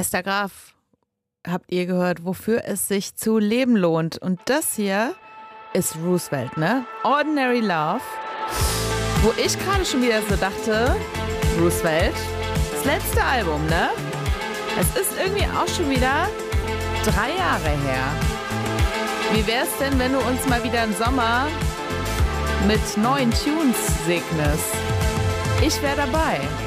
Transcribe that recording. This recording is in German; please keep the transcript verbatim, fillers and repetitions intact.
Esther Graf, habt ihr gehört, wofür es sich zu leben lohnt. Und das hier ist Roosevelt, ne? Ordinary Love. Wo ich gerade schon wieder so dachte, Roosevelt, das letzte Album, ne? Es ist irgendwie auch schon wieder drei Jahre her. Wie wär's denn, wenn du uns mal wieder im Sommer mit neuen Tunes segnest? Ich wäre dabei.